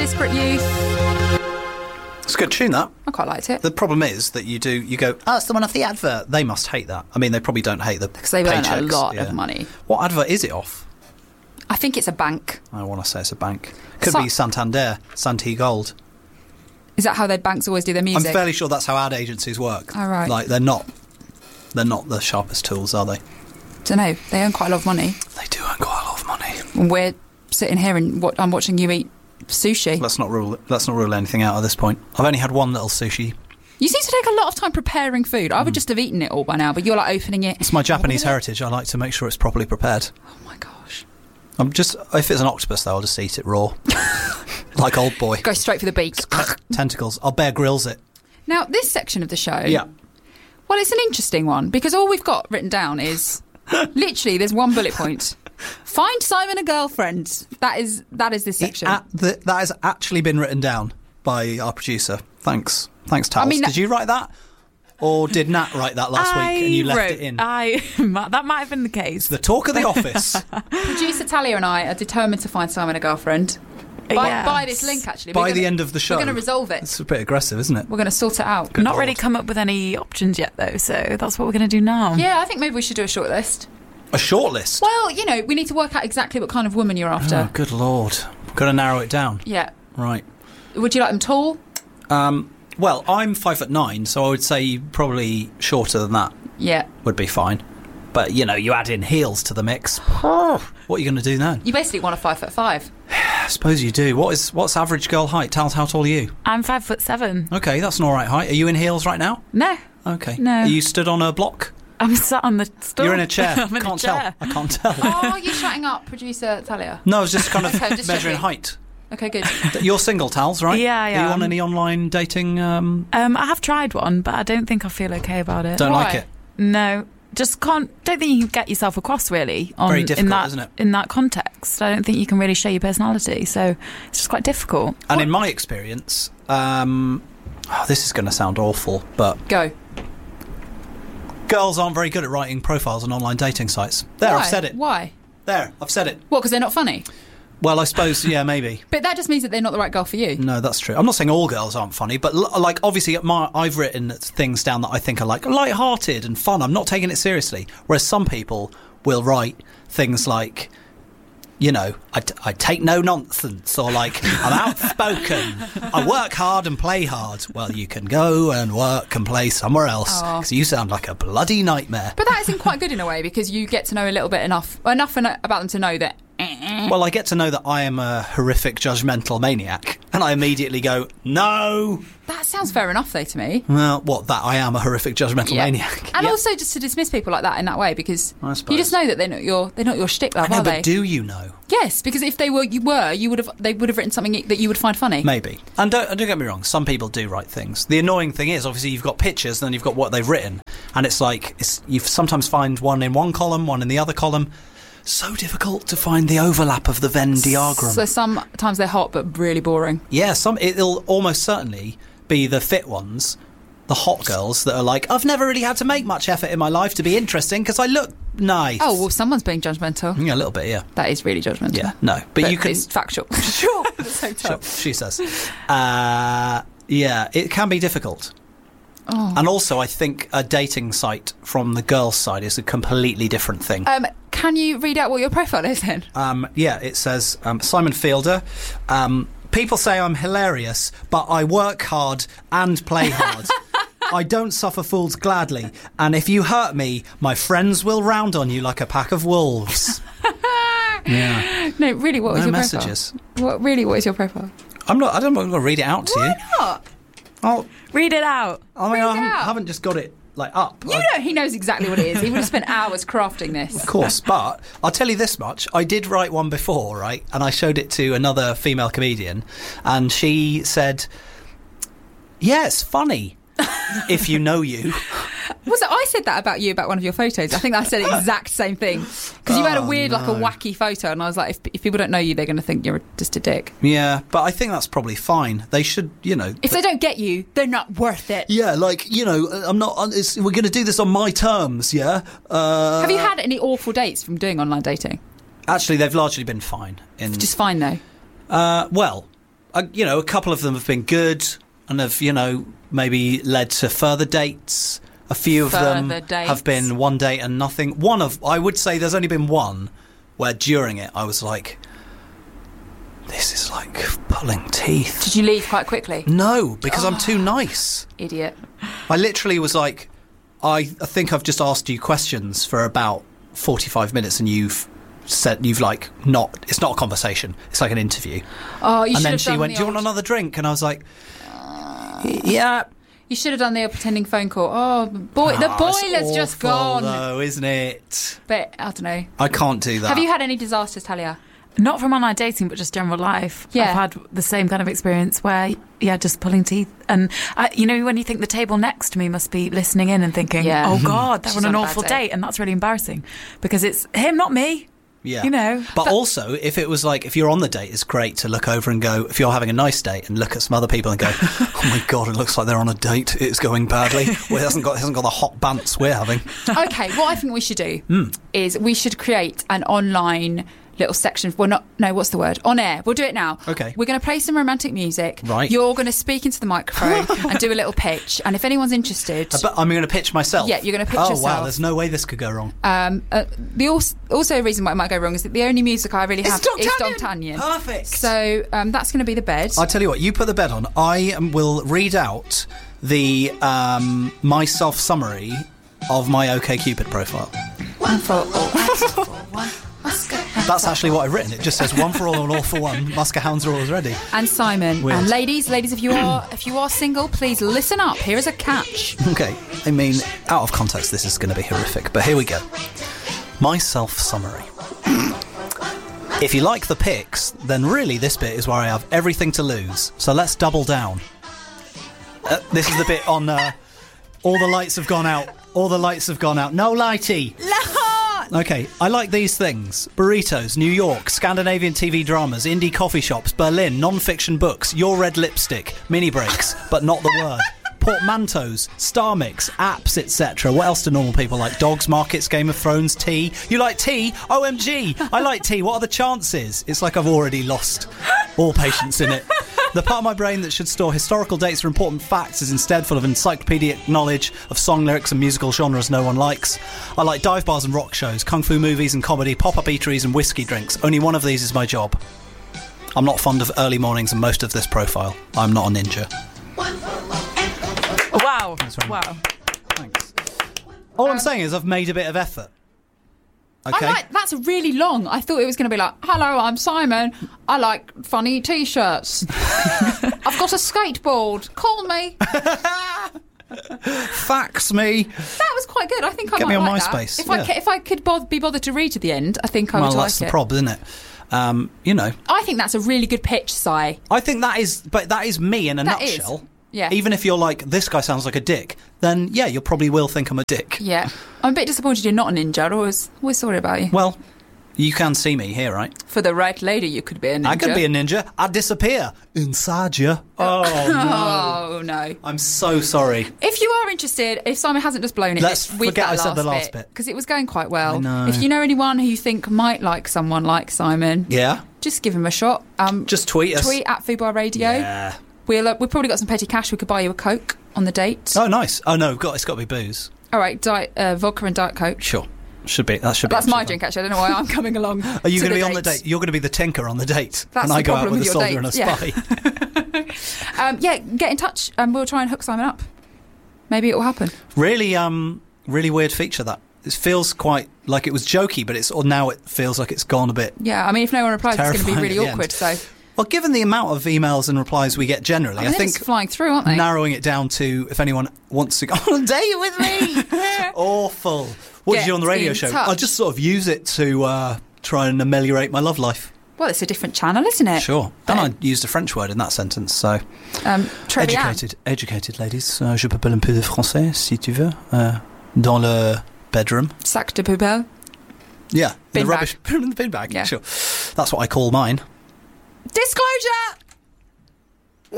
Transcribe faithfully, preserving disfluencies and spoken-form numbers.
Disparate Youth. It's a good tune, that. I quite liked it. The problem is that you do, you go, oh, it's the one off the advert. They must hate that. I mean, they probably don't hate the Because they've earned a paychecks. lot Yeah. of money. What advert is it off? I think it's a bank. I want to say it's a bank. Could So- be Santander, Santi Gold. Is that how their banks always do their music? I'm fairly sure that's how ad agencies work. Oh, right. Like, they're not, they're not the sharpest tools, are they? Don't know. They earn quite a lot of money. They do earn quite a lot of money. And we're sitting here and what, I'm watching you eat sushi. Let's not rule. Let's not rule anything out at this point. I've only had one little sushi. You seem to take a lot of time preparing food. I would just have eaten it all by now, but you're like opening it. It's my Japanese What is it? heritage. I like to make sure it's properly prepared. Oh my gosh. I'm just if it's an octopus though, I'll just eat it raw, like old boy. Go straight for the beak. Tentacles. I'll Bear Grylls it. Now, this section of the show. Yeah. Well, it's an interesting one because all we've got written down is literally there's one bullet point. Find Simon a girlfriend. That is that is this section. At the, that has actually been written down by our producer. Thanks. Thanks, Tals. I mean, did you write that? Or did Nat write that last I week and you left wrote, it in? I that might have been the case. The talk of the office. Producer Talia and I are determined to find Simon a girlfriend. By, Yes. by this link, actually. By We're the gonna- end of the show. We're going to resolve it. It's a bit aggressive, isn't it? We're going to sort it out. Good Not Lord. really come up with any options yet, though. So that's what we're going to do now. Yeah, I think maybe we should do a short list. A short list. Well, you know, we need to work out exactly what kind of woman you're after. Oh, good Lord. Got to narrow it down. Yeah. Right. Would you like them tall? Um, well, I'm five foot nine, so I would say probably shorter than that Yeah. would be fine. But, you know, you add in heels to the mix. What are you going to do then? You basically want a five foot five. I suppose you do. What is what's average girl height? Tals, how tall are you? I'm five foot seven. Okay, that's an all right height. Are you in heels right now? No, Okay. No. Are you stood on a block? I'm sat on the stool. You're in a chair. I'm in can't a chair. tell. I can't tell. Oh, are you shutting up, producer Talia? No, I was just kind of Okay, just measuring checking. height. Okay, good. You're single, Tals, right? Yeah, I Are you on am. any online dating? Um, Um, I have tried one, but I don't think I feel okay about it. don't Why? like it. No, just can't. Don't think you can get yourself across really. On, Very difficult, in that, isn't it? In that context, I don't think you can really show your personality. So it's just quite difficult. And in my experience, um, oh, this is going to sound awful, but Go. girls aren't very good at writing profiles on online dating sites. There, Why? I've said it. Why? There, I've said it. What, because they're not funny? Well, I suppose, yeah, maybe. But that just means that they're not the right girl for you. No, that's true. I'm not saying all girls aren't funny, but l- like obviously, my, I've written things down that I think are like light-hearted and fun. I'm not taking it seriously. Whereas some people will write things like, you know, I, t- I take no nonsense, or like I'm outspoken. I work hard and play hard. Well, you can go and work and play somewhere else Oh. because you sound like a bloody nightmare. But that isn't quite good in a way because you get to know a little bit enough enough eno- about them to know that. Well, I get to know that I am a horrific judgmental maniac, and I immediately go, no. That sounds fair enough, though, to me. Well, what, that I am a horrific judgmental Yeah. maniac? And Yeah. also just to dismiss people like that in that way because I you suppose. just know that they're not your they're not your shtick, love, I know, are they? but do you know? Yes, because if they were, you were, you would have they would have written something that you would find funny. Maybe. And don't, don't get me wrong, some people do write things. The annoying thing is, obviously, you've got pictures and then you've got what they've written. And it's like, it's, you sometimes find one in one column, one in the other column. So difficult to find the overlap of the Venn diagram. So sometimes they're hot but really boring. Yeah, some it'll almost certainly be the fit ones, the hot girls that are like, I've never really had to make much effort in my life to be interesting because I look nice. Oh, well, someone's being judgmental. Yeah, a little bit, yeah. That is really judgmental. Yeah, no. But, you can... It's factual. Sure. So Sure, she says. Uh, yeah, it can be difficult. Oh. And also, I think a dating site from the girls' side is a completely different thing. Um, can you read out what your profile is then? Um, yeah, it says, um, Simon Fielder. Um, people say I'm hilarious, but I work hard and play hard. I don't suffer fools gladly, and if you hurt me, my friends will round on you like a pack of wolves. Yeah. No, really, what was No your messages. profile? What really? What is your profile? I'm not. I don't want to read it out to Why you. not? Oh, Read it out. I mean, Read I it haven't, out. haven't just got it like up. You I- know, he knows exactly what it is. He would have spent hours crafting this. Of course, but I'll tell you this much. I did write one before, right? And I showed it to another female comedian, and she said, yeah, it's funny if you know you. Was it? I said that about you about one of your photos. I think I said the exact same thing because you had a Oh, weird, like a no. wacky photo, and I was like, if, if people don't know you, they're going to think you're just a dick. Yeah, but I think that's probably fine. They should, you know. If they don't get you, they're not worth it. Yeah, like, you know, I'm not. It's, we're going to do this on my terms, yeah? Uh, Have you had any awful dates from doing online dating? Actually, they've largely been fine. In, Just fine though. uh, well, uh, you know, a couple of them have been good and have, you know, maybe led to further dates. A few of Further them dates. have been one date and nothing. One of, I would say there's only been one where during it I was like, this is like pulling teeth. Did you leave quite quickly? No, because I'm too nice. Idiot. I literally was like, I, I think I've just asked you questions for about forty-five minutes and you've said, you've like not, it's not a conversation, it's like an interview. Oh, you And should then have she done went, the do you want old- another drink? And I was like, yeah. You should have done the pretending phone call. Oh, boy, the Ah, it's boiler's just awful, gone. though, isn't it? But I don't know. I can't do that. Have you had any disasters, Talia? Not from online dating, but just general life. Yeah. I've had the same kind of experience where, yeah, just pulling teeth. And, I, you know, when you think the table next to me must be listening in and thinking, Yeah. oh, God, they're She's on an on a bad awful day. date. And that's really embarrassing because it's him, not me. Yeah. You know. But also, if it was like, if you're on the date, it's great to look over and go, if you're having a nice date and look at some other people and go, oh my God, it looks like they're on a date. It's going badly. Well, it hasn't got, it hasn't got the hot bants we're having. Okay, what I think we should do Mm. is we should create an online little section. Well, not no. What's the word? On air. We'll do it now. Okay. We're going to play some romantic music. Right. You're going to speak into the microphone and do a little pitch. And if anyone's interested, But I'm going to pitch myself. Yeah, you're gonna pitch oh, yourself. wow, there's no way this could go wrong. um, uh, the also, also reason why it might go wrong is that the only music I really have is D'Artagnan. Perfect. So um, that's going to be the bed. I'll tell you what, you put the bed on. I um, will read out the um, my self-summary of my OkCupid profile. One for all, one for one. Oscar. That's actually what I've written. It just says one for all and all for one. Musker hounds are always ready. And Simon. Weird. And ladies, ladies, if you are if you are single, please listen up. Here is a catch. Okay, I mean, out of context, this is going to be horrific, but here we go. My self-summary. If you like the pics, then really this bit is where I have everything to lose. So let's double down. Uh, this is the bit on uh, all the lights have gone out. All the lights have gone out. No lighty. Okay, I like these things. Burritos, New York, Scandinavian T V dramas, indie coffee shops, Berlin, non-fiction books, your red lipstick, mini breaks, but not the word. Portmanteaus, Star Mix, apps, et cetera. What else do normal people like? Dogs, markets, Game of Thrones, tea. You like tea? O M G! I like tea. What are the chances? It's like I've already lost all patience in it. The part of my brain that should store historical dates or important facts is instead full of encyclopedic knowledge of song lyrics and musical genres no one likes. I like dive bars and rock shows, kung fu movies and comedy, pop-up eateries and whiskey drinks. Only one of these is my job. I'm not fond of early mornings and most of this profile. I'm not a ninja. Wow. right. Wow. Thanks. All I'm saying is I've made a bit of effort. Okay. I like that's really long. I thought it was going to be like, "Hello, I'm Simon. I like funny t-shirts. I've got a skateboard. Call me." Fax me. That was quite good. I think I Get might me on like MySpace, that. If I yeah. ca- if I could bo- be bothered to read to the end, I think I Well, would like that's the it. problem, isn't it? Um, you know, I think that's a really good pitch, Si. I think that is, but that is me in a That is. nutshell. Yeah. Even if you're like, this guy sounds like a dick, then yeah, you probably will think I'm a dick. Yeah. I'm a bit disappointed you're not a ninja. I always, always sorry about you. Well, you can see me here, right? For the right lady, you could be a ninja. I could be a ninja. I'd disappear inside you. Oh, no. Oh, no. I'm so sorry. If you are interested, if Simon hasn't just blown it, Let's with forget that I said last the last bit. because it was going quite well. I know. If you know anyone who you think might like someone like Simon, Yeah? just give him a shot. Um, Just tweet us. tweet at Fubar Radio. Yeah. We'll uh, we've probably got some petty cash. We could buy you a Coke on the date. Oh, nice. Oh, no, got, it's got to be booze. All right, diet, uh, vodka and Diet Coke. Sure. Should be. That should be. That's my actually drink, actually. I don't know why I'm coming along. fun. Are you to going to the be on the date. date? You're going to be the tinker on the date. That's and the I go out problem with a with your soldier and a dates, spy. Um, yeah, get in touch and we'll try and hook Simon up. Maybe it will happen. Really, um, really weird feature that. It feels quite like it was jokey, but it's or now it feels like it's gone a bit. Yeah, I mean, if no one replies, it's going to be Terrifying really at the awkward. end. So Well, given the amount of emails and replies we get generally, I, I, mean, they're think just flying through, aren't they? narrowing it down to if anyone wants to go on a date with me. Awful. What did Get you do on the radio in show? touch. I just sort of use it to uh, try and ameliorate my love life. Well, it's a different channel, isn't it? Sure. And I used a French word in that sentence, so... Um, Trevian. Educated, educated ladies. Uh, je peux parler un peu de français, si tu veux. Uh, dans le bedroom. Sac de poubelle. Yeah. Bin the bag. rubbish. In the bin bag. Yeah. Sure. That's what I call mine. Disclosure!